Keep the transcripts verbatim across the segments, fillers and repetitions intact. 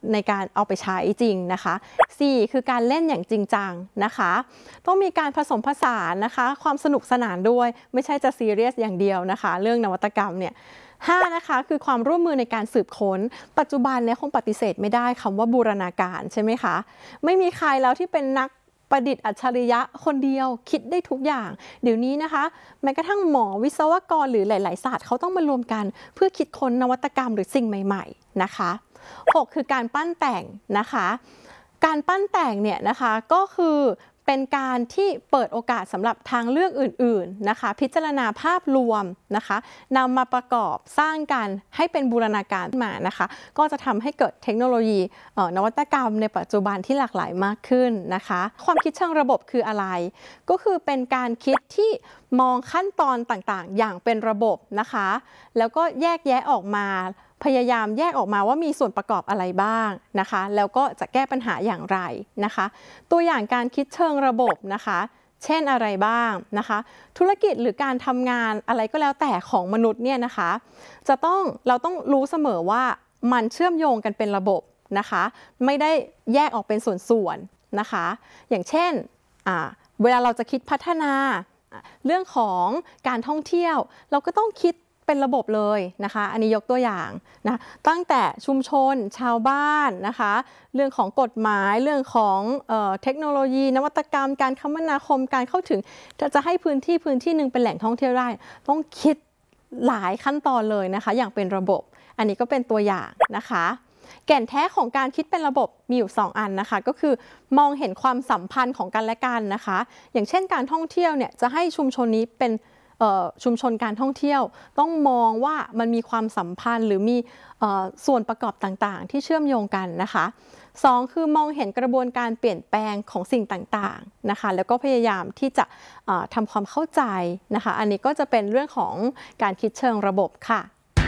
ในการเอาไปใช้จริงนะคะสี่คือการเล่นอย่างจริงจังนะคะต้องมีการผสมผสานนะคะความสนุกสนานด้วยไม่ใช่จะซีเรียสอย่างเดียวนะคะเรื่องนวัตกรรมเนี่ยห้านะคะคือความร่วมมือในการสืบค้นปัจจุบันเนี่ยคงปฏิเสธไม่ได้คำว่าบูรณาการใช่ไหมคะไม่มีใครแล้วที่เป็นนักประดิษฐ์อัจฉริยะคนเดียวคิดได้ทุกอย่างเดี๋ยวนี้นะคะแม้กระทั่งหมอวิศวกรหรือหลายๆศาสตร์เขาต้องมารวมกันเพื่อคิดค้นนวัตกรรมหรือสิ่งใหม่ๆนะคะหกคือการปั้นแต่งนะคะการปั้นแต่งเนี่ยนะคะก็คือเป็นการที่เปิดโอกาสสำหรับทางเลือกอื่นๆนะคะพิจารณาภาพรวมนะคะนำมาประกอบสร้างการให้เป็นบูรณาการมานะคะก็จะทำให้เกิดเทคโนโลยีนวัตกรรมในปัจจุบันที่หลากหลายมากขึ้นนะคะความคิดเชิงระบบคืออะไรก็คือเป็นการคิดที่มองขั้นตอนต่างๆอย่างเป็นระบบนะคะแล้วก็แยกแยะออกมาพยายามแยกออกมาว่ามีส่วนประกอบอะไรบ้างนะคะแล้วก็จะแก้ปัญหาอย่างไรนะคะตัวอย่างการคิดเชิงระบบนะคะเช่นอะไรบ้างนะคะธุรกิจหรือการทำงานอะไรก็แล้วแต่ของมนุษย์เนี่ยนะคะจะต้องเราต้องรู้เสมอว่ามันเชื่อมโยงกันเป็นระบบนะคะไม่ได้แยกออกเป็นส่วนๆนะคะอย่างเช่นเวลาเราจะคิดพัฒนาเรื่องของการท่องเที่ยวเราก็ต้องคิดเป็นระบบเลยนะคะอันนี้ยกตัวอย่างนะตั้งแต่ชุมชนชาวบ้านนะคะเรื่องของกฎหมายเรื่องของเอ่อเทคโนโลยีนวัตกรรมการคมนาคมการเข้าถึงจะให้พื้นที่พื้นที่หนึ่งเป็นแหล่งท่องเที่ยวได้ต้องคิดหลายขั้นตอนเลยนะคะอย่างเป็นระบบอันนี้ก็เป็นตัวอย่างนะคะแก่นแท้ของการคิดเป็นระบบมีอยู่สองอันนะคะก็คือมองเห็นความสัมพันธ์ของกันและกันนะคะอย่างเช่นการท่องเที่ยวเนี่ยจะให้ชุมชนนี้เป็นชุมชนการท่องเที่ยวต้องมองว่ามันมีความสัมพันธ์หรือมีส่วนประกอบต่างๆที่เชื่อมโยงกันนะคะสองคือมองเห็นกระบวนการเปลี่ยนแปลงของสิ่งต่างๆนะคะแล้วก็พยายามที่จะทำความเข้าใจนะคะอันนี้ก็จะเป็นเรื่องของการคิดเชิงระบบค่ะ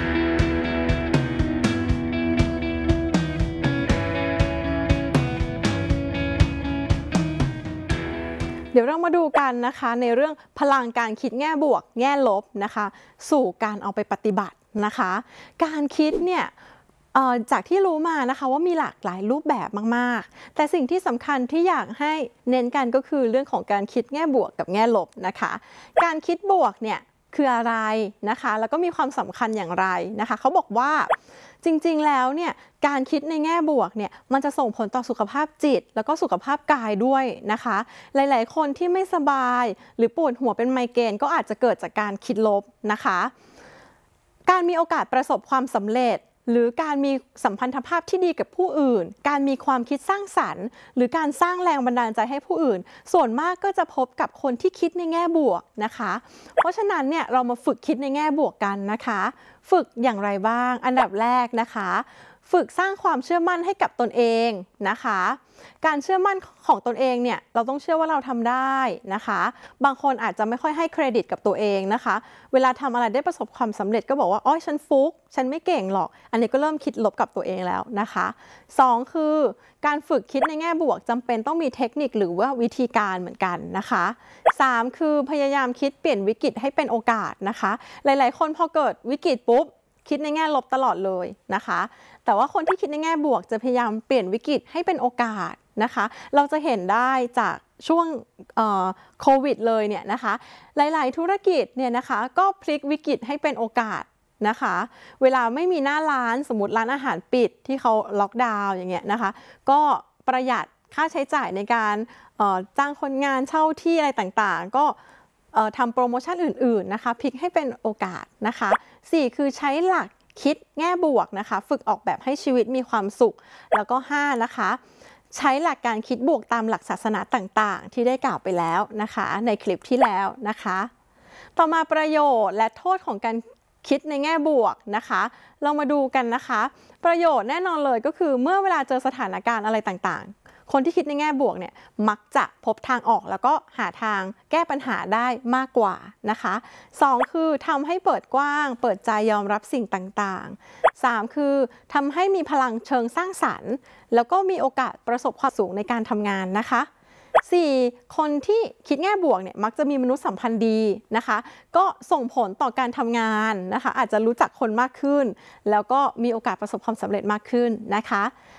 เดี๋ยวเรามาดูกันนะคะในเรื่องพลังการคิดแง่บวกแง่ลบนะคะสู่การเอาไปปฏิบัตินะคะการคิดเนี่ยจากที่รู้มานะคะว่ามีหลากหลายรูปแบบมากๆแต่สิ่งที่สำคัญที่อยากให้เน้นกันก็คือเรื่องของการคิดแง่บวกกับแง่ลบนะคะการคิดบวกเนี่ยคืออะไรนะคะแล้วก็มีความสำคัญอย่างไรนะคะเขาบอกว่าจริงๆแล้วเนี่ยการคิดในแง่บวกเนี่ยมันจะส่งผลต่อสุขภาพจิตแล้วก็สุขภาพกายด้วยนะคะหลายๆคนที่ไม่สบายหรือปวดหัวเป็นไมเกรนก็อาจจะเกิดจากการคิดลบนะคะการมีโอกาสประสบความสำเร็จหรือการมีสัมพันธภาพที่ดีกับผู้อื่นการมีความคิดสร้างสรรค์หรือการสร้างแรงบันดาลใจให้ผู้อื่นส่วนมากก็จะพบกับคนที่คิดในแง่บวกนะคะเพราะฉะนั้นเนี่ยเรามาฝึกคิดในแง่บวกกันนะคะฝึกอย่างไรบ้างอันดับแรกนะคะฝึกสร้างความเชื่อมั่นให้กับตนเองนะคะการเชื่อมั่นของตนเองเนี่ยเราต้องเชื่อว่าเราทำได้นะคะบางคนอาจจะไม่ค่อยให้เครดิตกับตัวเองนะคะเวลาทำอะไรได้ประสบความสำเร็จก็บอกว่าอ๋อฉันฟุกฉันไม่เก่งหรอกอันนี้ก็เริ่มคิดลบกับตัวเองแล้วนะคะสองคือการฝึกคิดในแง่บวกจำเป็นต้องมีเทคนิคหรือว่าวิธีการเหมือนกันนะคะสามคือพยายามคิดเปลี่ยนวิกฤตให้เป็นโอกาสนะคะหลายๆคนพอเกิดวิกฤตปุ๊บคิดในแง่ลบตลอดเลยนะคะแต่ว่าคนที่คิดในแง่บวกจะพยายามเปลี่ยนวิกฤตให้เป็นโอกาสนะคะเราจะเห็นได้จากช่วงโควิดเลยเนี่ยนะคะหลายๆธุรกิจเนี่ยนะคะก็พลิกวิกฤตให้เป็นโอกาสนะคะเวลาไม่มีหน้าร้านสมมติร้านอาหารปิดที่เขาล็อกดาวน์อย่างเงี้ยนะคะก็ประหยัดค่าใช้จ่ายในการจ้างคนงานเช่าที่อะไรต่างๆก็ทำโปรโมชั่นอื่นๆนะคะพลิกให้เป็นโอกาสนะคะสี่คือใช้หลักคิดแง่บวกนะคะฝึกออกแบบให้ชีวิตมีความสุขแล้วก็ห้านะคะใช้หลักการคิดบวกตามหลักศาสนาต่างๆที่ได้กล่าวไปแล้วนะคะในคลิปที่แล้วนะคะต่อมาประโยชน์และโทษของการคิดในแง่บวกนะคะเรามาดูกันนะคะประโยชน์แน่นอนเลยก็คือเมื่อเวลาเจอสถานการณ์อะไรต่างๆคนที่คิดในแง่บวกเนี่ยมักจะพบทางออกแล้วก็หาทางแก้ปัญหาได้มากกว่านะคะสองคือทำให้เปิดกว้างเปิดใจยอมรับสิ่งต่างๆสามคือทำให้มีพลังเชิงสร้างสรรค์แล้วก็มีโอกาสประสบความสูงในการทำงานนะคะสี่คนที่คิดแง่บวกเนี่ยมักจะมีมนุษยสัมพันธ์ดีนะคะก็ส่งผลต่อการทำงานนะคะอาจจะรู้จักคนมากขึ้นแล้วก็มีโอกาสประสบความสำเร็จมากขึ้นนะคะ